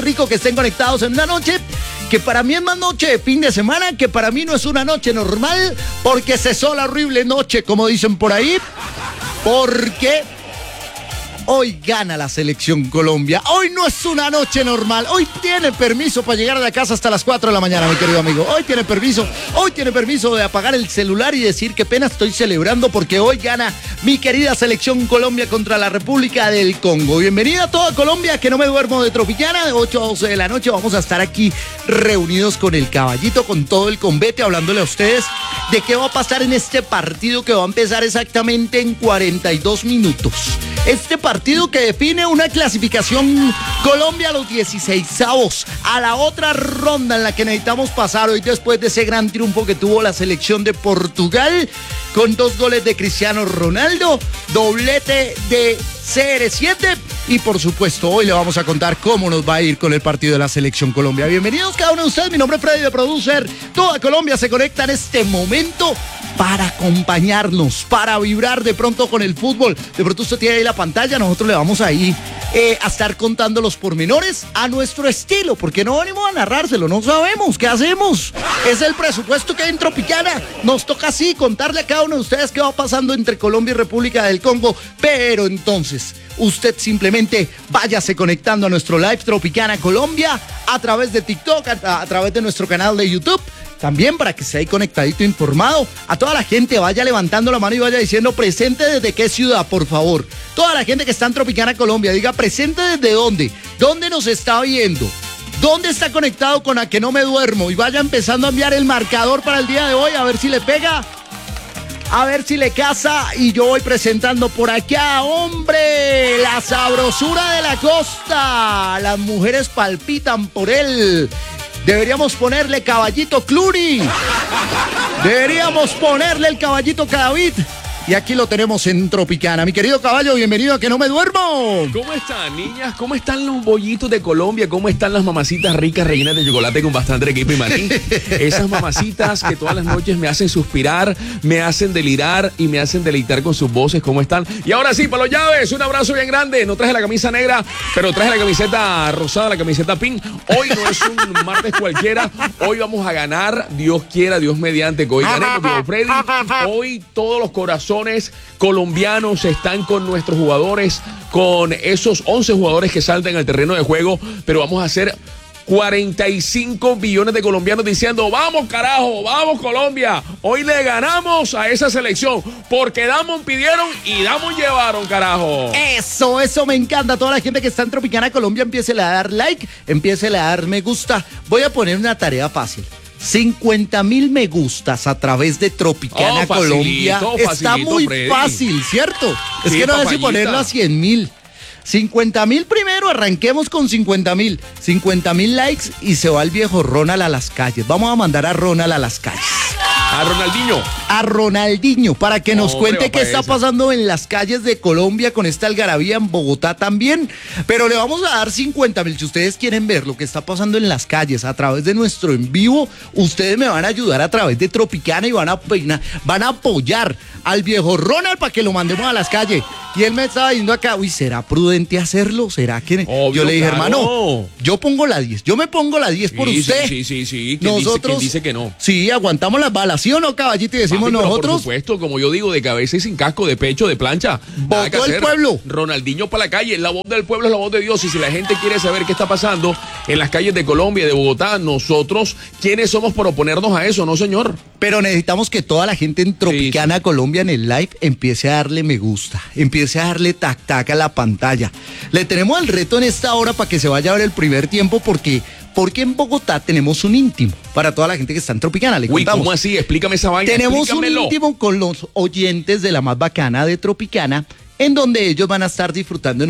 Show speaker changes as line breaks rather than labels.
rico que estén conectados en una noche que para mí es más noche de fin de semana, que para mí no es una noche normal, porque cesó la horrible noche, como dicen por ahí, porque hoy gana la selección Colombia. Hoy no es una noche normal. Hoy tiene permiso para llegar a la casa hasta las 4 de la mañana, mi querido amigo. Hoy tiene permiso de apagar el celular y decir qué pena estoy celebrando porque hoy gana mi querida selección Colombia contra la República del Congo. Bienvenida a toda Colombia, que no me duermo de Tropicana. De 8 a 12 de la noche vamos a estar aquí reunidos con el caballito, con todo el convete, hablándole a ustedes de qué va a pasar en este partido que va a empezar exactamente en 42 minutos. Este partido que define una clasificación Colombia a los 16avos, a la otra ronda en la que necesitamos pasar hoy después de ese gran triunfo que tuvo la selección de Portugal, con 2 goles de Cristiano Ronaldo, doblete de CR7 y por supuesto hoy le vamos a contar cómo nos va a ir con el partido de la selección Colombia. Bienvenidos cada uno de ustedes, mi nombre es Freddy de Producer. Toda Colombia se conecta en este momento para acompañarnos, para vibrar de pronto con el fútbol. De pronto usted tiene ahí la pantalla, nosotros le vamos ahí a estar contando los pormenores a nuestro estilo, porque no venimos a narrárselo, no sabemos qué hacemos. Es el presupuesto que hay en Tropicana, nos toca así contarle a cada uno de ustedes qué va pasando entre Colombia y República del Congo, pero entonces usted simplemente váyase conectando a nuestro live Tropicana Colombia a través de TikTok, a través de nuestro canal de YouTube. También para que esté ahí conectadito, informado. A toda la gente vaya levantando la mano y vaya diciendo presente desde qué ciudad, por favor. Toda la gente que está en Tropicana Colombia, diga presente desde dónde. ¿Dónde nos está viendo? ¿Dónde está conectado con A Que No Me Duermo? Y vaya empezando a enviar el marcador para el día de hoy, a ver si le pega, a ver si le casa. Y yo voy presentando por acá, hombre, la sabrosura de la costa. Las mujeres palpitan por él. Deberíamos ponerle caballito Cluny. Deberíamos ponerle el caballito Cadavid. Y aquí lo tenemos en Tropicana. Mi querido caballo, bienvenido a Que No Me Duermo.
¿Cómo están, niñas? ¿Cómo están los bollitos de Colombia? ¿Cómo están las mamacitas ricas rellenas de chocolate con bastante equipo y maní? Esas mamacitas que todas las noches me hacen suspirar, me hacen delirar y me hacen deleitar con sus voces. ¿Cómo están? Y ahora sí, para los llaves, un abrazo bien grande. No traje la camisa negra, pero traje la camiseta rosada, la camiseta pink. Hoy no es un martes cualquiera. Hoy vamos a ganar, Dios quiera, Dios mediante, que hoy ganemos, Dios Freddy. Hoy todos los corazones colombianos están con nuestros jugadores, con esos 11 jugadores que saltan al terreno de juego, pero vamos a hacer 45 millones de colombianos diciendo vamos carajo, vamos Colombia, hoy le ganamos a esa selección, porque Damon pidieron y Damon llevaron, carajo.
Eso me encanta. Toda la gente que está en Tropicana Colombia, empiece a dar like, empiece a dar me gusta. Voy a poner una tarea fácil. 50,000 me gustas a través de Tropicana Colombia. Está muy Freddy. Fácil, ¿cierto? Es que no sé si ponerlo a 100,000. 50,000 primero, arranquemos con 50,000. 50,000 likes y se va el viejo Ronald a las calles. Vamos a mandar a Ronald a las calles.
A Ronaldinho.
A Ronaldinho, para que nos cuente qué está pasando en las calles de Colombia con esta algarabía, en Bogotá también. Pero le vamos a dar 50,000. Si ustedes quieren ver lo que está pasando en las calles a través de nuestro en vivo, ustedes me van a ayudar a través de Tropicana y van a apoyar al viejo Ronald para que lo mandemos a las calles. Y él me estaba diciendo acá, uy, ¿será prudente hacerlo? ¿Será que...? Obvio, yo le dije, claro, hermano, yo pongo la 10. Yo me pongo la 10 por usted.
Sí.
Nosotros,
¿Quién dice que no?
Sí, aguantamos las balas, ¿sí o no, caballito? Y decimos nosotros...
Por supuesto, como yo digo, de cabeza y sin casco, de pecho, de plancha.
Votó el pueblo.
Ronaldinho para la calle. La voz del pueblo es la voz de Dios. Y si la gente quiere saber qué está pasando en las calles de Colombia y de Bogotá, nosotros, ¿quiénes somos por oponernos a eso? No, señor.
Pero necesitamos que toda la gente en Tropicana Colombia en el live empiece a darle me gusta, empiece a darle tac a la pantalla. Le tenemos el reto en esta hora para que se vaya a ver el primer tiempo, porque en Bogotá tenemos un íntimo para toda la gente que está en Tropicana. Le contamos.
¿Cómo así? Explícame esa vaina.
Tenemos un íntimo con los oyentes de la más bacana de Tropicana, en donde ellos van a estar disfrutando